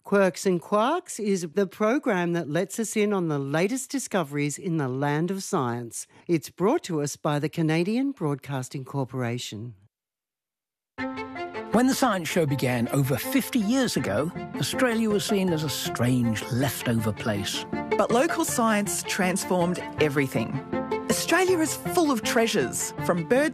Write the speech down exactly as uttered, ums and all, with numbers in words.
Quirks and Quarks is the program that lets us in on the latest discoveries in the land of science. It's brought to us by the Canadian Broadcasting Corporation. When the Science Show began over fifty years ago, Australia was seen as a strange leftover place. But local science transformed everything. Australia is full of treasures, from birds